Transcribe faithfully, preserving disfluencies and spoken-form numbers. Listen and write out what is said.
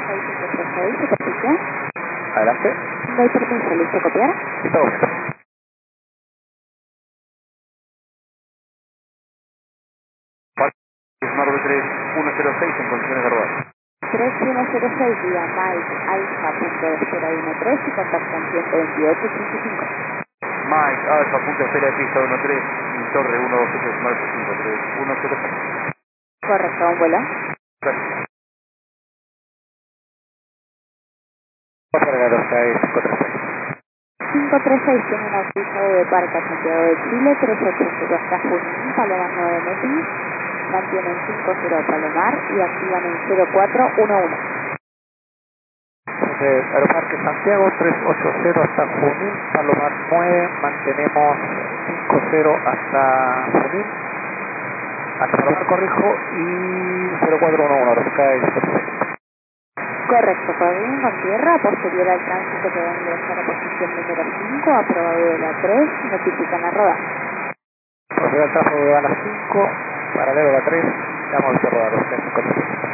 seis cinco tres seis, superficie. Adelante. Doy permiso, ¿listo copiar? Y todo bien. Smart tres uno cero seis en condiciones de rodar. tres uno cero seis vía Mike Alfa punto cero uno tres y contacto en ciento veintiocho treinta y cinco. Mike Alfa punto cero pista uno tres y torre uno dos siete Smart cinco tres uno cero seis. Correcto, un vuelo. Gracias. Carga dos seis cinco tres seis. cinco tres seis tiene un autorizado de Parque a Santiago de Chile, tres ocho cero hasta Junín, Palomar nueve Metis, mantienen cinco cero Palomar y activan en cero cuatro uno uno. Entonces, Aeroparque Santiago tres ocho cero hasta Junín, Palomar nueve, mantenemos cinco cero hasta Junín, hasta Palomar corrijo y cero cuatro uno uno, Sky. Correcto, coordinen con tierra, posterior al tránsito que va a ingresar a posición número cinco, aprobado de la tres, notifican la roda. Procede al tráfico de a las cinco, paralelo a la tres, estamos de rodar, Sky cinco tres.